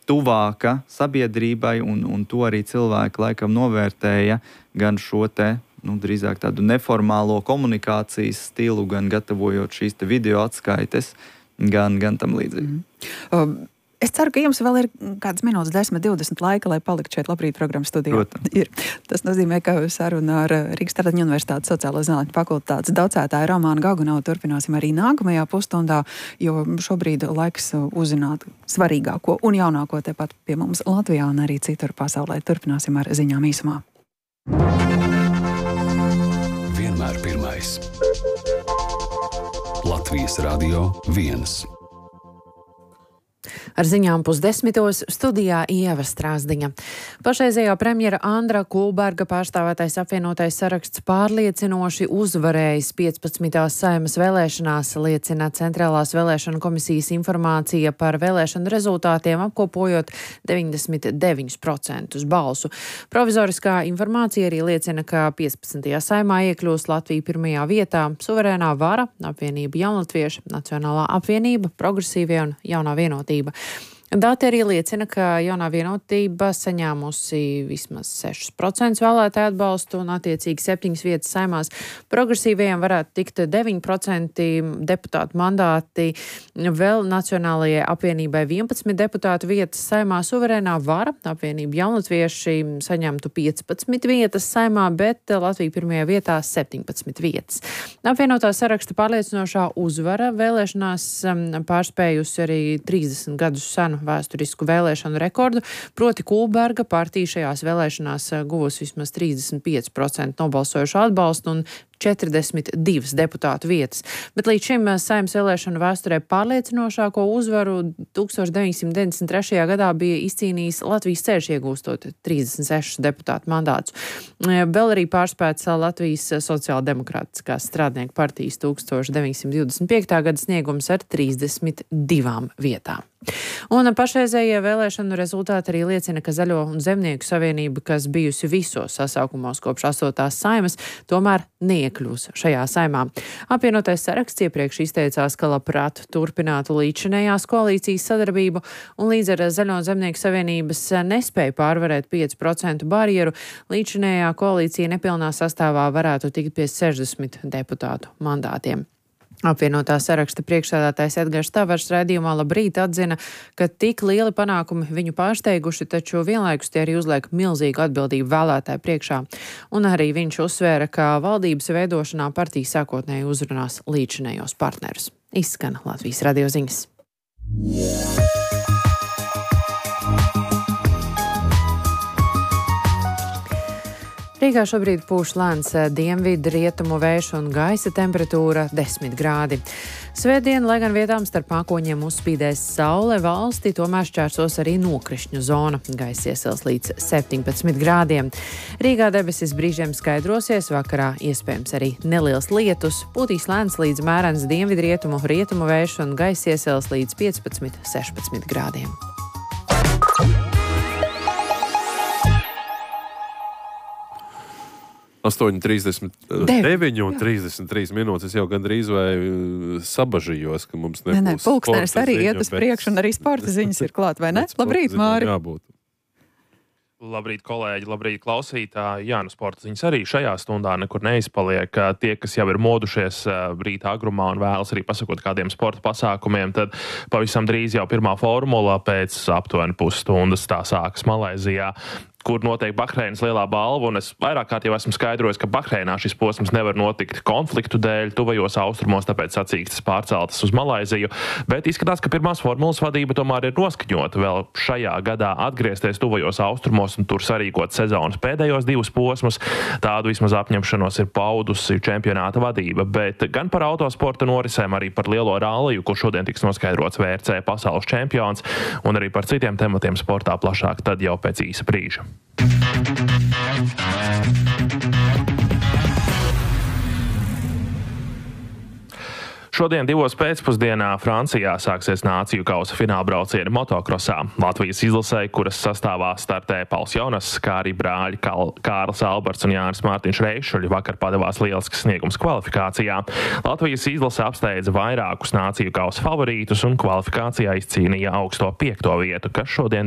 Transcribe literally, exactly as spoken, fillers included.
tuvāka sabiedrībai, un, un to arī cilvēki laikam novērtēja gan šo te, nu, drīzāk tādu neformālo komunikācijas stilu, gan gatavojot šīs te video atskaites, gan, gan tam līdzīgi. Mm. Um. Es ceru, ka jums vēl ir kādas minūtes, desmit, divdesmit laika, lai paliktu šeit Labrīt programmas studijā. Protams. Ir. Tas nozīmē, ka saruna ar Rīgas Tartaņu Universitātes sociālo zinātņu fakultātes docētāju Romānu Gaugunovu turpināsim arī nākamajā pusstundā, jo šobrīd laiks uzzināt svarīgāko un jaunāko tepat pie mums Latvijā un arī citur pasaulē. Turpināsim ar ziņām īsumā. Vienmēr pirmais. Latvijas Radio viens. Ar ziņām pusdesmitos studijā Ieva Strāzdiņa. Pašreizējā premjera Andra Kulberga pārstāvētais apvienotais saraksts pārliecinoši uzvarējis piecpadsmitās Saeimas vēlēšanās, liecina Centrālās vēlēšanu komisijas informācija par vēlēšanu rezultātiem, apkopojot deviņdesmit deviņus procentus balsu. Provizoriskā informācija arī liecina, ka piecpadsmitajā Saeimā iekļūs Latvija pirmajā vietā, suverēnā vara, apvienība Jaunatvieši, Nacionālā apvienība, Progresīvie un Jaunā vienotība. Dati arī liecina, ka Jaunā vienotība saņēmusi vismaz sešus procentus vēlētāju atbalstu un attiecīgi septiņas vietas Saeimās. Progresīvajiem varētu tikt deviņi procenti deputātu mandāti, vēl Nacionālajai apvienībai vienpadsmit deputātu vietas Saeimā, suverēnā vara, apvienība Jaunatvieši saņemtu piecpadsmit vietas Saeimā, bet Latvija pirmajā vietā septiņpadsmit vietas. Apvienotā saraksta pārliecinošā uzvara vēlēšanās pārspējusi arī trīsdesmit gadus senu vēsturisku vēlēšanu rekordu, proti Kulberga partija šajās vēlēšanās guvusi vismaz trīsdesmit pieci procenti nobalsojušu atbalstu un četrdesmit divas deputātu vietas. Bet līdz šim Saeimas vēlēšanu vēsturē pārliecinošāko uzvaru tūkstoš deviņsimt deviņdesmit trešajā gadā bija izcīnījis Latvijas ceļš, iegūstot trīsdesmit sešus deputātu mandātus. Vēl arī pārspēts Latvijas sociāldemokrātiskās strādnieku partijas tūkstoš deviņsimt divdesmit piektā gada sniegums ar trīsdesmit divām vietām. Un pašreizējie vēlēšanu rezultāti arī liecina, ka Zaļo un Zemnieku savienība, kas bijusi visos sasaukumos kopš astotās Saeimas, tomēr neiekļūs šajā Saeimā. Apvienotais saraksts iepriekš izteicās, ka labprāt turpinātu līdzinējās koalīcijas sadarbību, un līdz ar Zaļo un Zemnieku savienības nespēja pārvarēt pieci procentu barjeru, līdzinējā koalīcija nepilnā sastāvā varētu tikt pie sešdesmit deputātu mandātiem. Apvienotā saraksta priekšsēdētājs Edgars Tavars raidījumā Labrīt atzina, ka tik lieli panākumi viņu pārsteiguši, taču vienlaikus tie arī uzliek milzīgu atbildību vēlētāju priekšā. Un arī viņš uzsvēra, ka valdības veidošanā partija sākotnēji uzrunās līdzinējos partnerus. Izskan Latvijas radio ziņas. Rīgā šobrīd pūš lēns dienvidu rietumu vējš un gaisa temperatūra desmit grādi. Svētdien, lai gan vietām starp mākoņiem uzspīdēs saule, valsti tomēr šķērsos arī nokrišņu zona. Gaisa iesils līdz septiņpadsmit grādiem. Rīgā debesis brīžiem skaidrosies, vakarā iespējams arī neliels lietus, pūtīs lēns līdz mērens dienvidu rietumu rietumu vējš un gaisa iesils līdz piecpadsmit sešpadsmit grādiem. astoņi trīsdesmit deviņi un trīsdesmit trīs minūtes. Es jau gandrīz vai sabažījos, ka mums nebūs. Nē, nē, pulkstenis arī iet uz priekšu un arī sporta ziņas ir klāt, vai ne? Labrīt, Māri! Jābūt. Labrīt, kolēģi, labrīt, klausītāji. Jā, nu sporta ziņas arī šajā stundā nekur neizpaliek. Tie, kas jau ir modušies rīta agrumā un vēlas arī pasakot kādiem sporta pasākumiem, tad pavisam drīz jau pirmā formula pēc aptuveni pusstundas tā sākas Malaizijā, kur notiek Bahreinas lielā balva, un es vairāk kārt jau esmu skaidrojis, ka Bahreinā šis posms nevar notikt konfliktu dēļ tuvajos austrumos, tāpēc sacīkstas pārceltas uz Malaiziju, bet izskatās, ka pirmās formulas vadība tomēr ir noskaņota vēl šajā gadā atgriezties tuvajos austrumos un tur sarīkot sezonas pēdējos divus posmus. Tādu vismaz apņemšanos ir paudusi čempionāta vadība, bet gan par autosporta norisēm, arī par lielo ralliju, kur šodien tiks noskaidrots V R C pasaules čempions, un arī par citiem tematiem sportā plašāk tad jau pēc īsa brīža. Šodien divos pēcpusdienā Francijā sāksies nāciju kausa finālbraucieni motokrosā. Latvijas izlasei, kuras sastāvā startē Pauls Jonas, kā arī brāļi Kārlis Alberts un Jānis Mārtiņš Reišuļi vakar padevās lielisks sniegums kvalifikācijā. Latvijas izlase apsteidza vairākus nāciju kausa favorītus un kvalifikācijā izcīnīja augsto piekto vietu, kas šodien